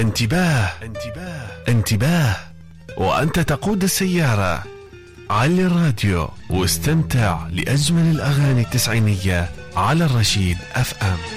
انتباه انتباه انتباه، وأنت تقود السيارة علي الراديو واستمتع لأجمل الأغاني التسعينية على الرشيد FM.